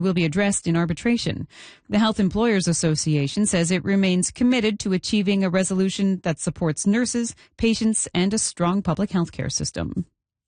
will be addressed in arbitration. The Health Employers Association says it remains committed to achieving a resolution that supports nurses, patients, and a strong public health care system.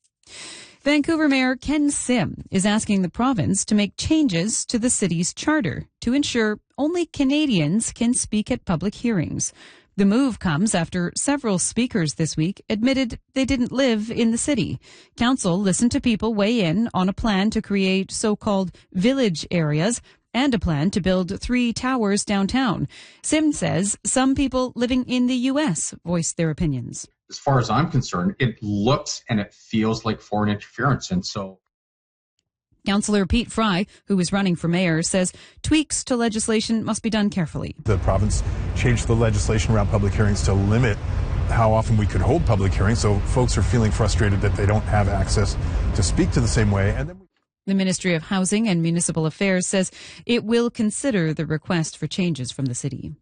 Vancouver Mayor Ken Sim is asking the province to make changes to the city's charter to ensure only Canadians can speak at public hearings. The move comes after several speakers this week admitted they didn't live in the city. Council listened to people weigh in on a plan to create so-called village areas and a plan to build 3 towers downtown. Sim says some people living in the U.S. voiced their opinions. As far as I'm concerned, it looks and it feels like foreign interference. And so Councillor Pete Fry, who is running for mayor, says tweaks to legislation must be done carefully. The province changed the legislation around public hearings to limit how often we could hold public hearings, so folks are feeling frustrated that they don't have access to speak to the same way. And then the Ministry of Housing and Municipal Affairs says it will consider the request for changes from the city.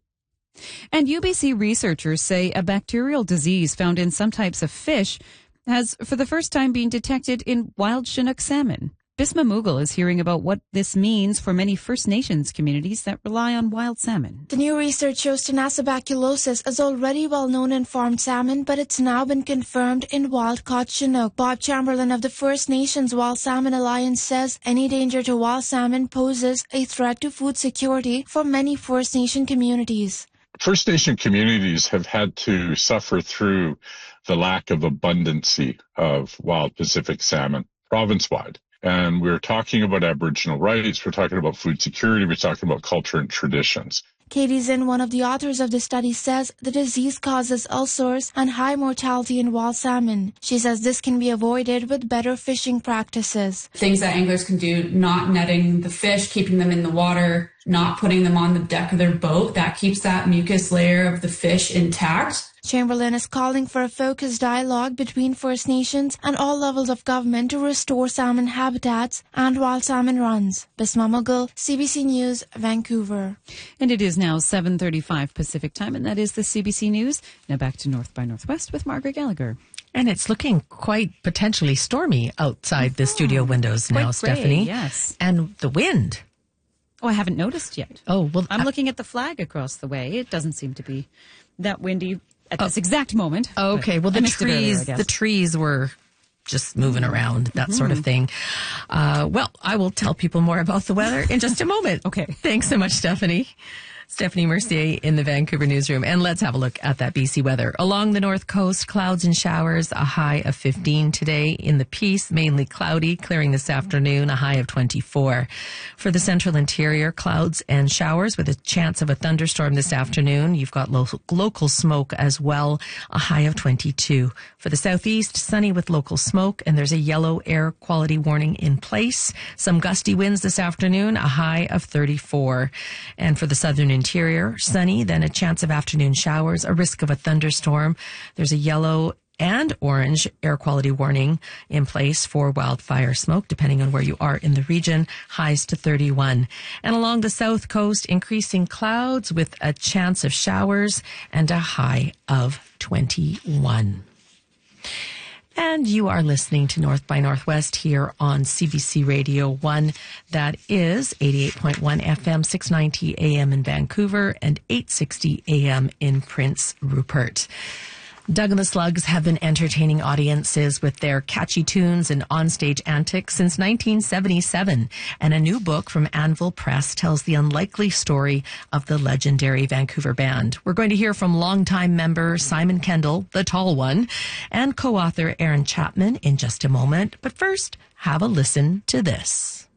And UBC researchers say a bacterial disease found in some types of fish has for the first time been detected in wild Chinook salmon. Bisma Mughal is hearing about what this means for many First Nations communities that rely on wild salmon. The new research shows tenacibaculosis is already well known in farmed salmon, but it's now been confirmed in wild-caught Chinook. Bob Chamberlain of the First Nations Wild Salmon Alliance says any danger to wild salmon poses a threat to food security for many First Nation communities. First Nation communities have had to suffer through the lack of abundancy of wild Pacific salmon province-wide. And we're talking about Aboriginal rights, we're talking about food security, we're talking about culture and traditions. Katie Zinn, one of the authors of the study, says the disease causes ulcers and high mortality in wild salmon. She says this can be avoided with better fishing practices. Things that anglers can do, not netting the fish, keeping them in the water, not putting them on the deck of their boat, that keeps that mucus layer of the fish intact. Chamberlain is calling for a focused dialogue between First Nations and all levels of government to restore salmon habitats and wild salmon runs. Bisma Mughal, CBC News, Vancouver. And it is now 7:35 Pacific time, and that is the CBC News. Now back to North by Northwest with Margaret Gallagher. And it's looking quite potentially stormy outside the studio windows now, Quite gray, Stephanie. yes. And the wind. Oh, I haven't noticed yet. Oh, well, I'm looking at the flag across the way. It doesn't seem to be that windy at this exact moment. Okay, well, the trees were just moving around, that sort of thing. Well, I will tell people more about the weather in just a moment. Okay. Thanks so much, Stephanie. Stephanie Mercier in the Vancouver newsroom. And let's have a look at that BC weather. Along the north coast, clouds and showers, a high of 15 today. In the Peace, mainly cloudy, clearing this afternoon, a high of 24. For the central interior, clouds and showers with a chance of a thunderstorm this afternoon. You've got local smoke as well, a high of 22. For the southeast, sunny with local smoke, and there's a yellow air quality warning in place. Some gusty winds this afternoon, a high of 34. And for the southern interior, sunny, then a chance of afternoon showers, a risk of a thunderstorm. There's a yellow and orange air quality warning in place for wildfire smoke, depending on where you are in the region, highs to 31. And along the south coast, increasing clouds with a chance of showers and a high of 21. And you are listening to North by Northwest here on CBC Radio 1. That is 88.1 FM, 690 AM in Vancouver and 860 AM in Prince Rupert. Doug and the Slugs have been entertaining audiences with their catchy tunes and onstage antics since 1977. And a new book from Anvil Press tells the unlikely story of the legendary Vancouver band. We're going to hear from longtime member Simon Kendall, the tall one, and co-author Aaron Chapman in just a moment. But first, have a listen to this.